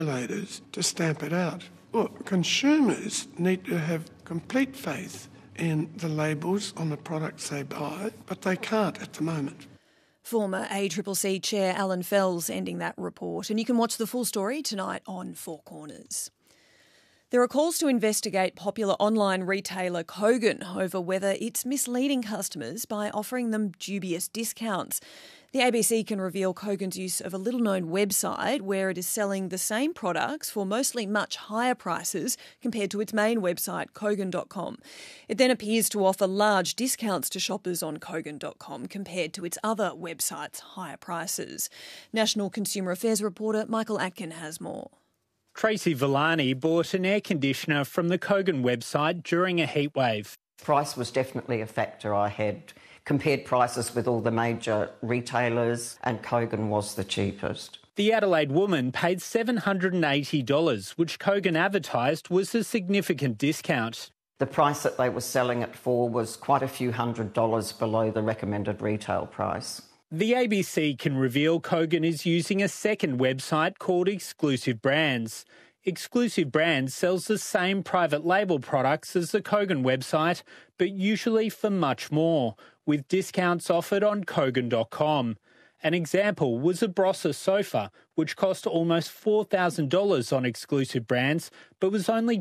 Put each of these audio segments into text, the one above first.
regulators to stamp it out. Well, consumers need to have complete faith in the labels on the products they buy, but they can't at the moment. Former ACCC Chair Alan Fells ending that report, and you can watch the full story tonight on Four Corners. There are calls to investigate popular online retailer Kogan over whether it's misleading customers by offering them dubious discounts. The ABC can reveal Kogan's use of a little-known website where it is selling the same products for mostly much higher prices compared to its main website, Kogan.com. It then appears to offer large discounts to shoppers on Kogan.com compared to its other websites' higher prices. National Consumer Affairs reporter Michael Atkin has more. Tracy Villani bought an air conditioner from the Kogan website during a heatwave. Price was definitely a factor. I had compared prices with all the major retailers and Kogan was the cheapest. The Adelaide woman paid $780, which Kogan advertised was a significant discount. The price that they were selling it for was quite a few $100s below the recommended retail price. The ABC can reveal Kogan is using a second website called Exclusive Brands. Exclusive Brands sells the same private label products as the Kogan website, but usually for much more, with discounts offered on Kogan.com. An example was a Brossa sofa, which cost almost $4,000 on Exclusive Brands, but was only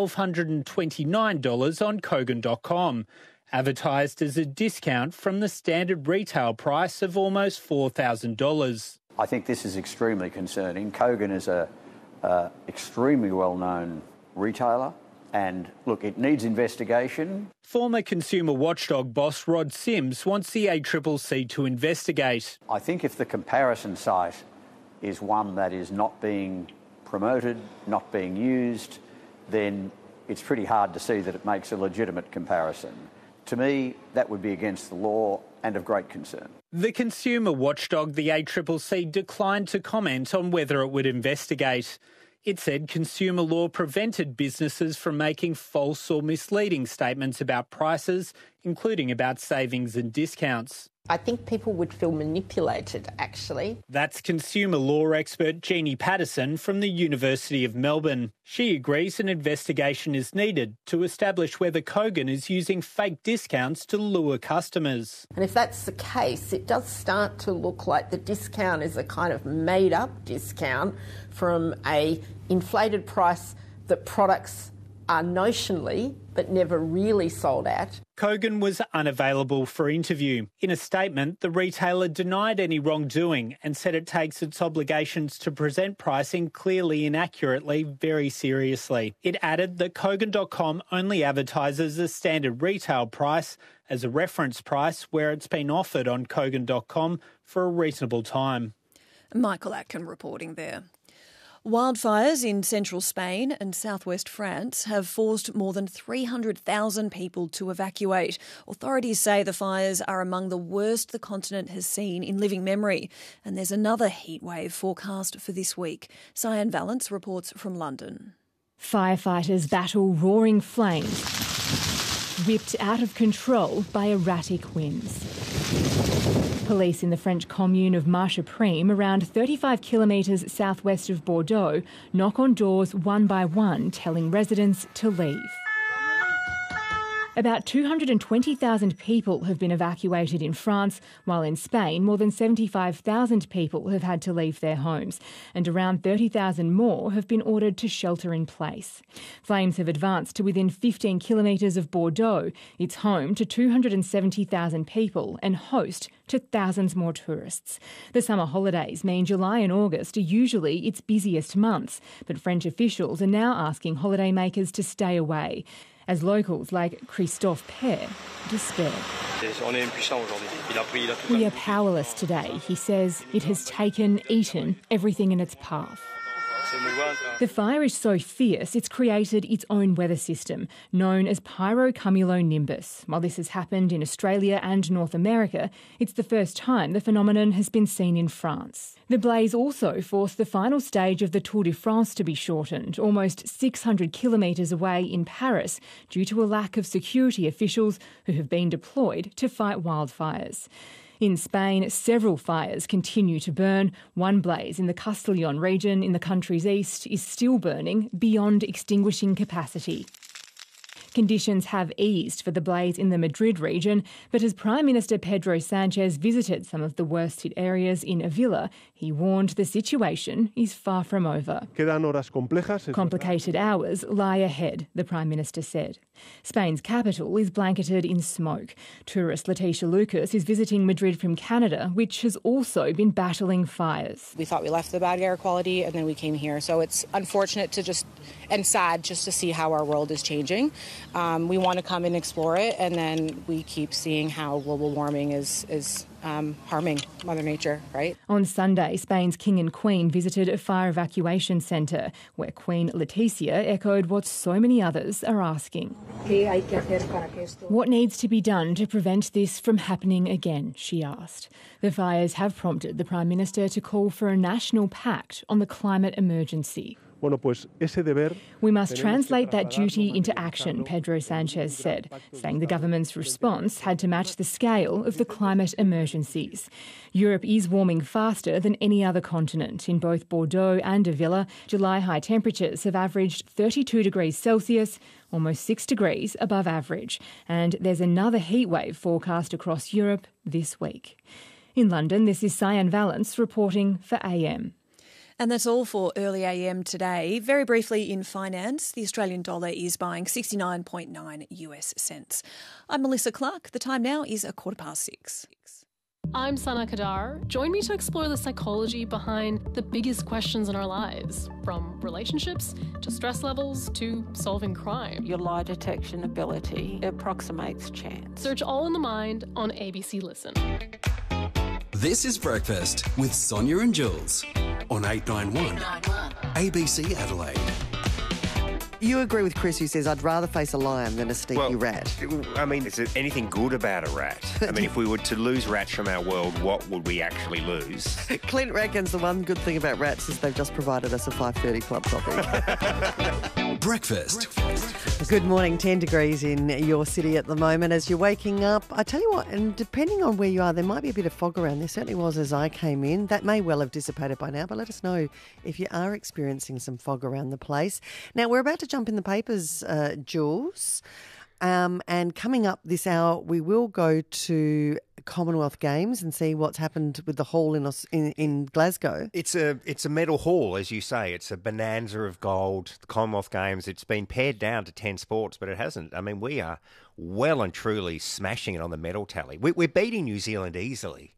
$1,229 on Kogan.com, advertised as a discount from the standard retail price of almost $4,000. I think this is extremely concerning. Kogan is a extremely well-known retailer. And look, it needs investigation. Former consumer watchdog boss Rod Sims wants the ACCC to investigate. I think if the comparison site is one that is not being promoted, not being used, then it's pretty hard to see that it makes a legitimate comparison. To me, that would be against the law and of great concern. The consumer watchdog, the ACCC, declined to comment on whether it would investigate. It said consumer law prevented businesses from making false or misleading statements about prices, including about savings and discounts. I think people would feel manipulated, actually. That's consumer law expert Jeannie Patterson from the University of Melbourne. She agrees an investigation is needed to establish whether Kogan is using fake discounts to lure customers. And if that's the case, it does start to look like the discount is a kind of made-up discount from a inflated price that products are notionally but never really sold at. Kogan was unavailable for interview. In a statement, the retailer denied any wrongdoing and said it takes its obligations to present pricing clearly and accurately very seriously. It added that Kogan.com only advertises a standard retail price as a reference price where it's been offered on Kogan.com for a reasonable time. Michael Atkin reporting there. Wildfires in central Spain and southwest France have forced more than 300,000 people to evacuate. Authorities say the fires are among the worst the continent has seen in living memory. And there's another heatwave forecast for this week. Cyan Valance reports from London. Firefighters battle roaring flames, whipped out of control by erratic winds. Police in the French commune of Marcheprime, around 35 kilometres southwest of Bordeaux, knock on doors one by one, telling residents to leave. About 220,000 people have been evacuated in France, while in Spain more than 75,000 people have had to leave their homes, and around 30,000 more have been ordered to shelter in place. Flames have advanced to within 15 kilometres of Bordeaux. It's home to 270,000 people and host to thousands more tourists. The summer holidays mean July and August are usually its busiest months, but French officials are now asking holidaymakers to stay away, as locals like Christophe Père despair. We are powerless today, he says. It has eaten everything in its path. The fire is so fierce it's created its own weather system, known as pyrocumulonimbus. While this has happened in Australia and North America, it's the first time the phenomenon has been seen in France. The blaze also forced the final stage of the Tour de France to be shortened, almost 600 kilometres away in Paris, due to a lack of security officials who have been deployed to fight wildfires. In Spain, several fires continue to burn. One blaze in the Castellón region in the country's east is still burning beyond extinguishing capacity. Conditions have eased for the blaze in the Madrid region, but as Prime Minister Pedro Sanchez visited some of the worst-hit areas in Avila, he warned the situation is far from over. Complicated hours lie ahead, the Prime Minister said. Spain's capital is blanketed in smoke. Tourist Leticia Lucas is visiting Madrid from Canada, which has also been battling fires. We thought we left the bad air quality and then we came here. So it's unfortunate and sad just to see how our world is changing. We want to come and explore it, and then we keep seeing how global warming is harming Mother Nature, right? On Sunday, Spain's King and Queen visited a fire evacuation centre where Queen Letizia echoed what so many others are asking. What needs to be done to prevent this from happening again, she asked. The fires have prompted the Prime Minister to call for a national pact on the climate emergency. We must translate that duty into action, Pedro Sanchez said, saying the government's response had to match the scale of the climate emergencies. Europe is warming faster than any other continent. In both Bordeaux and Avila, July high temperatures have averaged 32 degrees Celsius, almost 6 degrees above average. And there's another heatwave forecast across Europe this week. In London, this is Cyan Valance reporting for AM. And that's all for Early AM today. Very briefly in finance, the Australian dollar is buying 69.9 US cents. I'm Melissa Clark. The time now is 6:15. I'm Sana Kadar. Join me to explore the psychology behind the biggest questions in our lives, from relationships to stress levels to solving crime. Your lie detection ability approximates chance. Search All in the Mind on ABC Listen. This is Breakfast with Sonia and Jules on 891 ABC Adelaide. You agree with Chris, who says, I'd rather face a lion than a sneaky rat. I mean, is there anything good about a rat? I mean, if we were to lose rats from our world, what would we actually lose? Clint reckons the one good thing about rats is they've just provided us a 5:30 club topic. Breakfast. Good morning, 10 degrees in your city at the moment as you're waking up. I tell you what, and depending on where you are, there might be a bit of fog around. There certainly was as I came in. That may well have dissipated by now, but let us know if you are experiencing some fog around the place. Now, we're about to jump in the papers, Jules. And coming up this hour, we will go to Commonwealth Games and see what's happened with the hall in Glasgow. It's a medal haul, as you say. It's a bonanza of gold. The Commonwealth Games, it's been pared down to 10 sports, but it hasn't. I mean, we are well and truly smashing it on the medal tally. We're beating New Zealand easily.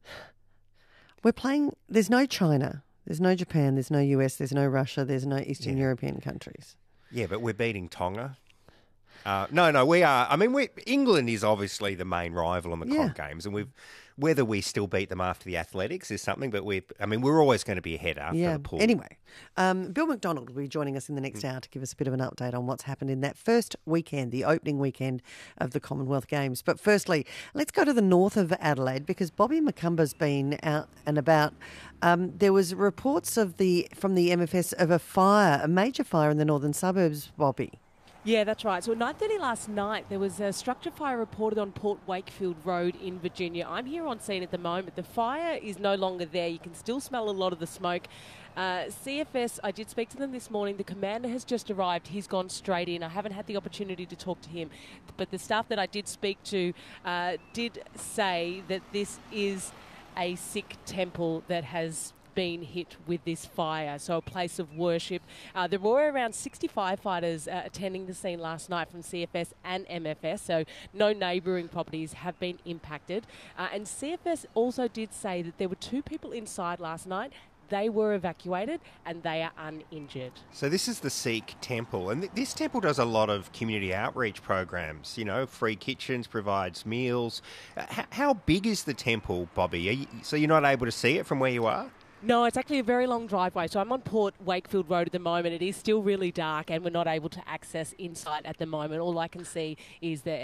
We're playing, there's no China, there's no Japan, there's no US, there's no Russia, there's no Eastern European countries. Yeah, but we're beating Tonga. No, we are. I mean, England is obviously the main rival in the Comp Games, and whether we still beat them after the athletics is something, but we're always going to be ahead after the pool. Anyway, Bill McDonald will be joining us in the next hour to give us a bit of an update on what's happened in that first weekend, the opening weekend of the Commonwealth Games. But firstly, let's go to the north of Adelaide because Bobby Macumba's been out and about. There was reports from the MFS of a major fire in the northern suburbs, Bobby. Yeah, that's right. So at 9:30 last night, there was a structure fire reported on Port Wakefield Road in Virginia. I'm here on scene at the moment. The fire is no longer there. You can still smell a lot of the smoke. CFS, I did speak to them this morning. The commander has just arrived. He's gone straight in. I haven't had the opportunity to talk to him. But the staff that I did speak to did say that this is a Sikh temple that has been hit with this fire, so a place of worship. There were around 60 firefighters attending the scene last night from CFS and MFS, so no neighbouring properties have been impacted. And CFS also did say that there were 2 people inside last night. They were evacuated and they are uninjured. So this is the Sikh temple, and this temple does a lot of community outreach programs, free kitchens, provides meals. How big is the temple, Bobby? So you're not able to see it from where you are? No, it's actually a very long driveway. So I'm on Port Wakefield Road at the moment. It is still really dark and we're not able to access inside at the moment. All I can see is the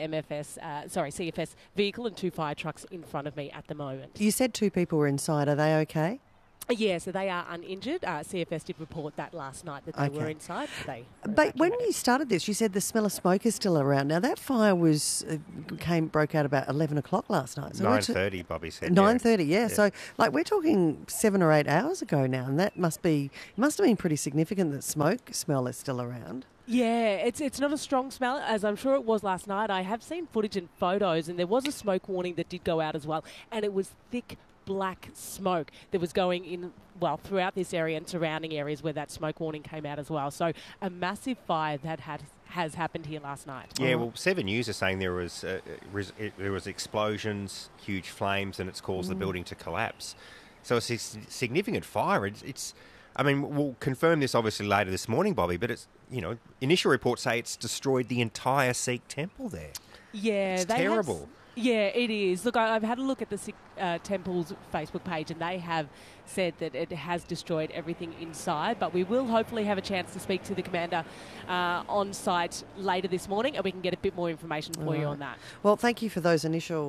CFS vehicle and 2 fire trucks in front of me at the moment. You said 2 people were inside. Are they okay? Yeah, so they are uninjured. CFS did report that last night that they were inside. But when you started this, you said the smell of smoke is still around. Now that fire broke out about 11 o'clock last night. So 9:30, Bobby said. 9:30, yeah. So we're talking 7 or 8 hours ago now, and that must have been pretty significant that smoke smell is still around. Yeah, it's not a strong smell, as I'm sure it was last night. I have seen footage and photos, and there was a smoke warning that did go out as well, and it was thick black smoke that was going in, throughout this area and surrounding areas where that smoke warning came out as well. So a massive fire that has happened here last night. Yeah, well, 7 News are saying there was explosions, huge flames, and it's caused the building to collapse. So it's a significant fire. We'll confirm this obviously later this morning, Bobby, but it's, initial reports say it's destroyed the entire Sikh temple there. Yeah, it's terrible. Yeah, it is. Look, I've had a look at the Sikh Temple's Facebook page, and they have said that it has destroyed everything inside, but we will hopefully have a chance to speak to the commander on site later this morning, and we can get a bit more information for you on that. Well, thank you for those initial